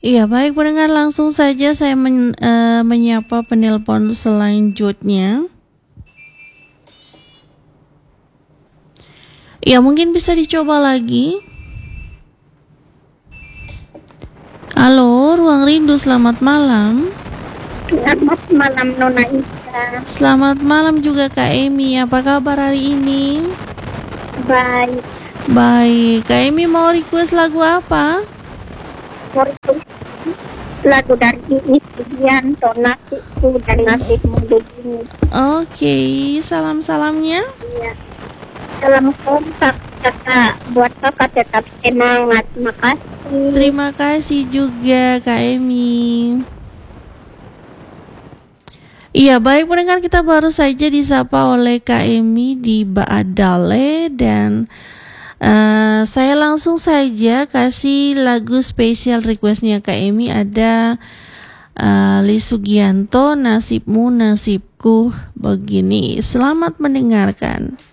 Iya, baik pendengar, langsung saja saya menyapa penelpon selanjutnya. Iya, mungkin bisa dicoba lagi. Halo, Ruang Rindu, selamat malam. Selamat malam Nona Ika. Selamat malam juga Kak Emi, apa kabar hari ini? Baik. Baik, Kak Emi mau request lagu apa? Lagu dari Iis Sugianto, Nasibku dan Nasibmu Begini. Oke, salam-salamnya. Iya. Salam kompak kakak, buat kakak tetap semangat. Makasih. Terima kasih juga Kak Emi. Iya, baik pendengar, kita baru saja disapa oleh Kak Emi di Baadale dan saya langsung saja kasih lagu spesial requestnya Kak Emi. Ada Lis Sugianto, Nasibmu Nasibku Begini. Selamat mendengarkan.